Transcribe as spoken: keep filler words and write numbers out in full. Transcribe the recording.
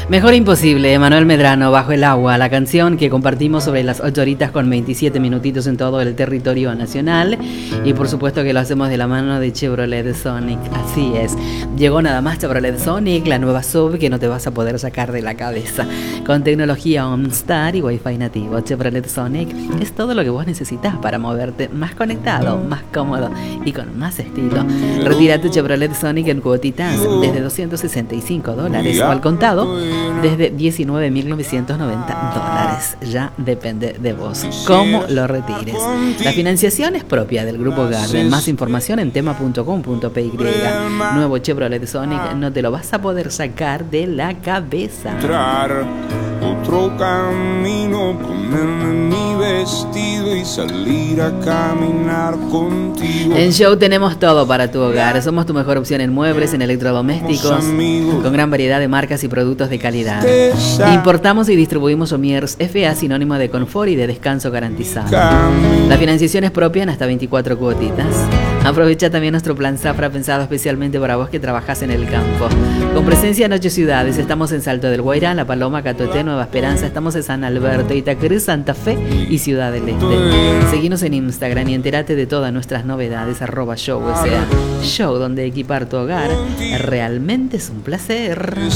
Mejor imposible, Manuel Medrano, Bajo el agua, la canción que compartimos sobre las ocho horitas con veintisiete minutitos en todo el territorio nacional. Y por supuesto que lo hacemos de la mano de Chevrolet Sonic, así es. Llegó nada más Chevrolet Sonic, la nueva sub que no te vas a poder sacar de la cabeza. Con tecnología OnStar y Wi-Fi nativo, Chevrolet Sonic es todo lo que vos necesitas para moverte más conectado, más cómodo y con más estilo. Retira tu Chevrolet Sonic en cuotitas desde doscientos sesenta y cinco dólares o al contado desde diecinueve mil novecientos noventa dólares. Ya depende de vos cómo lo retires. La financiación es propia del Grupo Garden. Más información en tema punto com punto p y. Nuevo Chevrolet Sonic, no te lo vas a poder sacar de la cabeza. Otro camino, ponerme mi vestido y salir a caminar contigo. En Show tenemos todo para tu hogar. Somos tu mejor opción en muebles, en electrodomésticos, con gran variedad de marcas y productos de calidad. Importamos y distribuimos Somiers F A, sinónimo de confort y de descanso garantizado. La financiación es propia en hasta veinticuatro cuotitas. Aprovecha también nuestro plan Zafra, pensado especialmente para vos que trabajás en el campo. Con presencia en ocho ciudades. Estamos en Salto del Guairá, La Paloma, Catuete, Nueva Esperanza. Estamos en San Alberto, Itacurú, Santa Fe y Ciudad del Este. Seguinos en Instagram y entérate de todas nuestras novedades. Arroba Show, o sea, Show, donde equipar tu hogar realmente es un placer.